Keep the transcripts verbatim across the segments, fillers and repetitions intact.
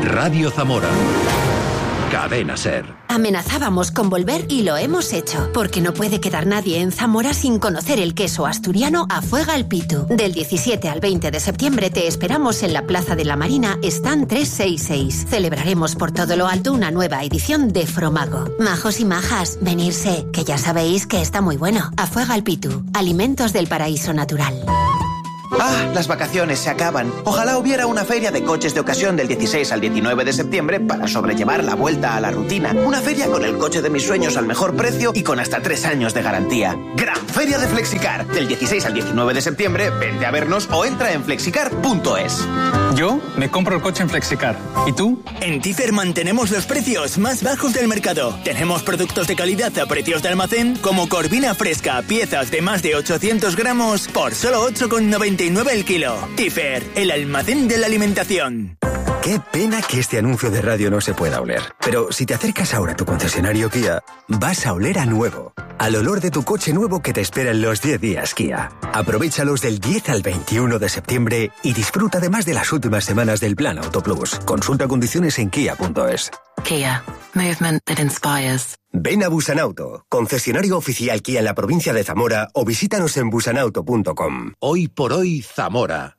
Radio Zamora. Cadena Ser. Amenazábamos con volver y lo hemos hecho, porque no puede quedar nadie en Zamora sin conocer el queso asturiano Afuega el Pitu. Del diecisiete al veinte de septiembre te esperamos en la Plaza de la Marina, stand trescientos sesenta y seis. Celebraremos por todo lo alto una nueva edición de Fromago. Majos y majas, venirse, que ya sabéis que está muy bueno. Afuega el Pitu, alimentos del paraíso natural. Ah, las vacaciones se acaban. Ojalá hubiera una feria de coches de ocasión del dieciséis al diecinueve de septiembre para sobrellevar la vuelta a la rutina. Una feria con el coche de mis sueños al mejor precio y con hasta tres años de garantía. Gran Feria de Flexicar. Del dieciséis al diecinueve de septiembre, vente a vernos o entra en flexicar punto es. Yo me compro el coche en Flexicar. ¿Y tú? En Tifer mantenemos los precios más bajos del mercado. Tenemos productos de calidad a precios de almacén, como corvina fresca, piezas de más de ochocientos gramos por solo ocho con noventa y nueve el kilo. Tifer, el almacén de la alimentación. Qué pena que este anuncio de radio no se pueda oler. Pero si te acercas ahora a tu concesionario Kia, vas a oler a nuevo. Al olor de tu coche nuevo que te espera en los diez días Kia. Aprovéchalos del diez al veintiuno de septiembre y disfruta además de las últimas semanas del Plan Auto Plus. Consulta condiciones en kia punto es. Kia. Movement that inspires. Ven a Busanauto, concesionario oficial Kia en la provincia de Zamora, o visítanos en busanauto punto com. Hoy por hoy, Zamora.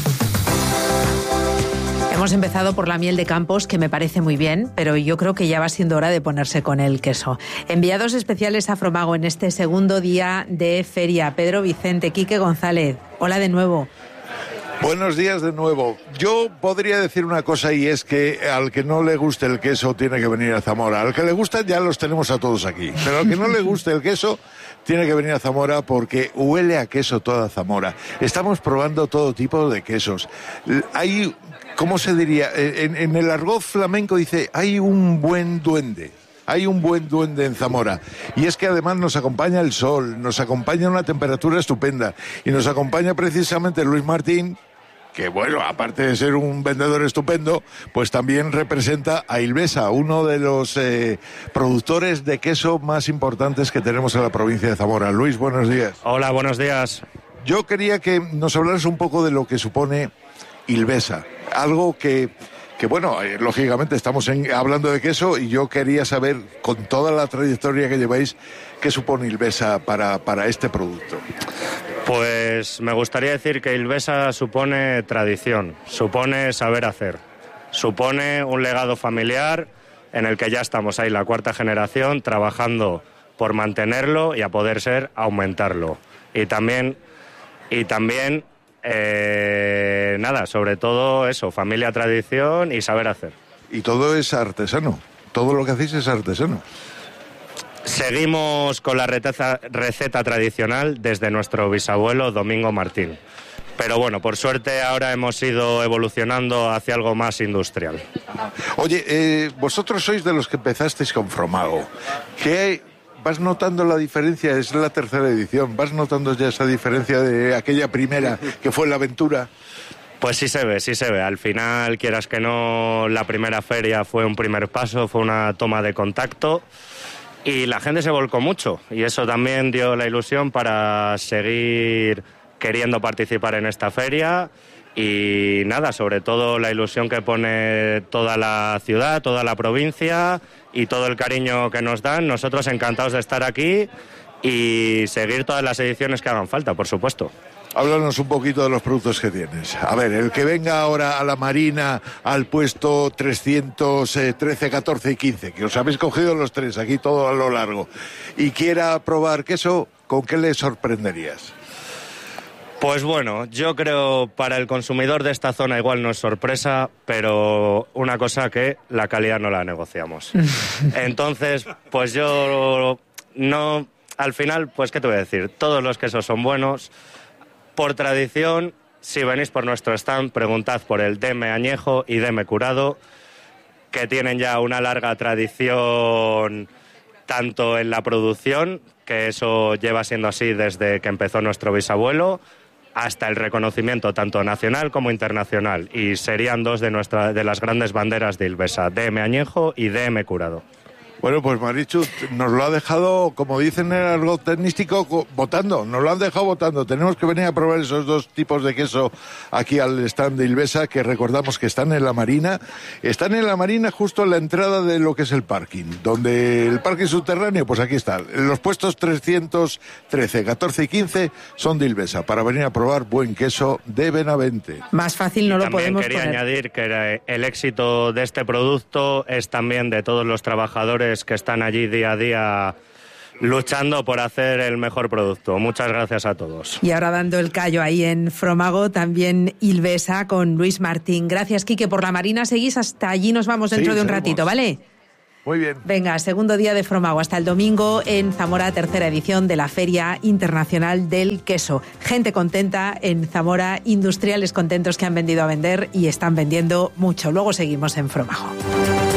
Hemos empezado por la miel de Campos, que me parece muy bien, pero yo creo que ya va siendo hora de ponerse con el queso. Enviados especiales a Fromago en este segundo día de feria. Pedro Vicente, Quique González, hola de nuevo. Buenos días de nuevo. Yo podría decir una cosa, y es que al que no le guste el queso tiene que venir a Zamora. Al que le gusta ya los tenemos a todos aquí. Pero al que no le guste el queso tiene que venir a Zamora, porque huele a queso toda Zamora. Estamos probando todo tipo de quesos. Hay, ¿cómo se diría? En, en el argot flamenco dice, hay un buen duende. Hay un buen duende en Zamora, y es que además nos acompaña el sol, nos acompaña una temperatura estupenda, y nos acompaña precisamente Luis Martín, que bueno, aparte de ser un vendedor estupendo, pues también representa a Ilvesa, uno de los eh, productores de queso más importantes que tenemos en la provincia de Zamora. Luis, buenos días. Hola, buenos días. Yo quería que nos hablaras un poco de lo que supone Ilvesa, algo que... que bueno, eh, lógicamente estamos en, hablando de queso, y yo quería saber, con toda la trayectoria que lleváis, qué supone Ilvesa para, para este producto. Pues me gustaría decir que Ilvesa supone tradición, supone saber hacer, supone un legado familiar en el que ya estamos ahí, la cuarta generación, trabajando por mantenerlo y, a poder ser, aumentarlo. Y también... Y también Eh, nada, sobre todo eso, familia, tradición y saber hacer. Y todo es artesano, todo lo que hacéis es artesano. Seguimos con la receta, receta tradicional desde nuestro bisabuelo Domingo Martín. Pero bueno, por suerte ahora hemos ido evolucionando hacia algo más industrial. Oye, eh, vosotros sois de los que empezasteis con Fromago. ¿Qué vas notando la diferencia? Es la tercera edición. ¿Vas notando ya esa diferencia de aquella primera que fue la aventura? Pues sí se ve, sí se ve. Al final, quieras que no, la primera feria fue un primer paso, fue una toma de contacto y la gente se volcó mucho. Y eso también dio la ilusión para seguir queriendo participar en esta feria. Y nada, sobre todo la ilusión que pone toda la ciudad, toda la provincia y todo el cariño que nos dan. Nosotros encantados de estar aquí y seguir todas las ediciones que hagan falta, por supuesto. Háblanos un poquito de los productos que tienes. A ver, el que venga ahora a la Marina, al puesto trescientos trece, catorce y quince, que os habéis cogido los tres aquí todo a lo largo, y quiera probar queso, ¿con qué le sorprenderías? Pues bueno, yo creo para el consumidor de esta zona igual no es sorpresa, pero una cosa que la calidad no la negociamos. Entonces, pues yo no, al final, pues qué te voy a decir, todos los quesos son buenos. Por tradición, si venís por nuestro stand, preguntad por el Deme Añejo y Deme Curado, que tienen ya una larga tradición tanto en la producción, que eso lleva siendo así desde que empezó nuestro bisabuelo, hasta el reconocimiento tanto nacional como internacional. Y serían dos de, nuestra, de las grandes banderas de Ilvesa, Deme Añejo y Deme Curado. Bueno, pues Marichu nos lo ha dejado, como dicen en el argot tecnístico, votando. Nos lo han dejado votando. Tenemos que venir a probar esos dos tipos de queso aquí al stand de Ilvesa, que recordamos que están en la Marina. Están en la Marina justo en la entrada de lo que es el parking. Donde el parking subterráneo, pues aquí está. Los puestos trescientos trece, catorce y quince son de Ilvesa, para venir a probar buen queso de Benavente. Más fácil no lo podemos poner. También quería añadir que el éxito de este producto es también de todos los trabajadores que están allí día a día luchando por hacer el mejor producto. Muchas gracias a todos. Y ahora dando el callo ahí en Fromago, también Ilvesa con Luis Martín. Gracias, Quique, por la Marina. Seguís hasta allí, nos vamos dentro sí, de un seguimos. ratito, ¿vale? Muy bien. Venga, segundo día de Fromago, hasta el domingo en Zamora, tercera edición de la Feria Internacional del Queso. Gente contenta en Zamora, industriales contentos que han vendido a vender y están vendiendo mucho. Luego seguimos en Fromago.